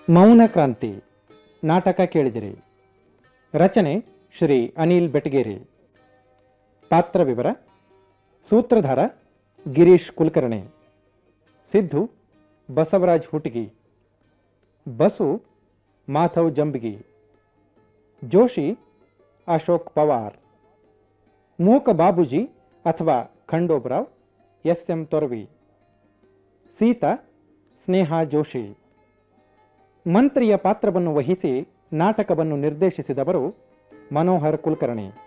ಮೌನ ಕ್ರಾಂತಿ ನಾಟಕ ಕೇಳಿದಿರಿ. ರಚನೆ ಶ್ರೀ ಅನಿಲ್ ಬೆಟಗೇರಿ. ಪಾತ್ರ ವಿವರ: ಸೂತ್ರಧಾರ ಗಿರೀಶ್ ಕುಲಕರ್ಣಿ, ಸಿದ್ದು ಬಸವರಾಜ್ ಹುಟಗಿ, ಬಸು ಮಾಧವ್ ಜಂಬಗಿ, ಜೋಶಿ ಅಶೋಕ್ ಪವಾರ್, ಮೂಕ ಬಾಬುಜಿ ಅಥವಾ ಖಂಡೋಬರಾವ್ ಎಸ್.ಎಂ. ತೊರವಿ, ಸೀತಾ ಸ್ನೇಹಾ ಜೋಶಿ. ಮಂತ್ರಿಯ ಪಾತ್ರವನ್ನು ವಹಿಸಿ ನಾಟಕವನ್ನು ನಿರ್ದೇಶಿಸಿದವರು ಮನೋಹರ್ ಕುಲಕರ್ಣಿ.